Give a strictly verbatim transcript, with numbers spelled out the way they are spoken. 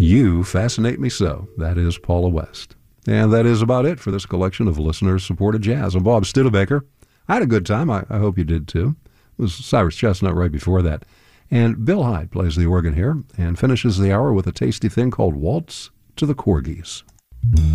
You Fascinate Me So. That is Paula West. And that is about it for this collection of listener-supported jazz. I'm Bob Studebaker. I had a good time. I, I hope you did too. It was Cyrus Chestnut right before that. And Bill Hyde plays the organ here and finishes the hour with a tasty thing called Waltz to the Corgis.